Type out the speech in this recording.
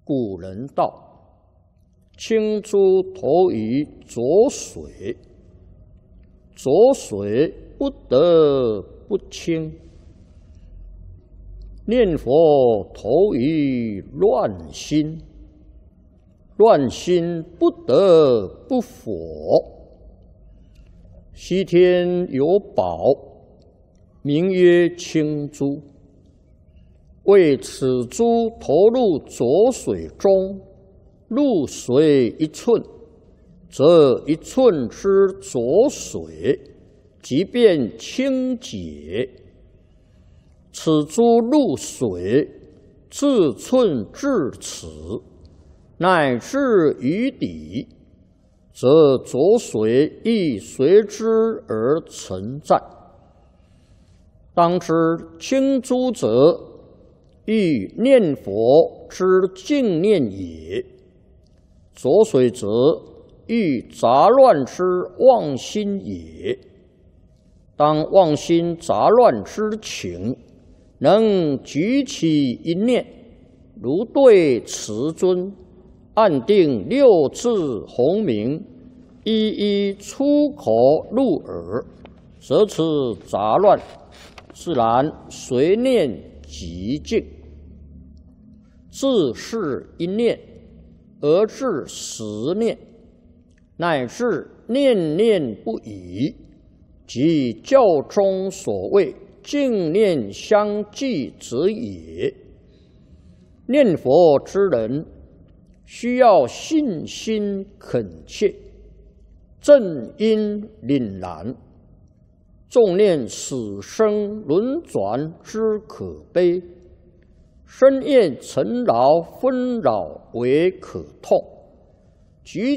古人道：清珠投于浊水，浊水不得不清；念佛投于乱心，乱心不得不佛。西天有宝，名曰清珠。为此珠投入浊水中，入水1寸，则1寸之浊水即便清洁。此珠入水，自寸至此，乃至于底，则浊水亦随之而存在。当知清珠者，欲念佛之净念也；浊水则欲杂乱之妄心也。当妄心杂乱之情，能举起一念，如对慈尊，按定6字洪名，一一出口入耳，则此杂乱自然随念即净。自是一念而至10念，乃至念念不已，即教中所谓净念相继者也。念佛之人，需要信心恳切，正因凛然，重念死生轮转之可悲，深厌尘劳纷扰为可痛，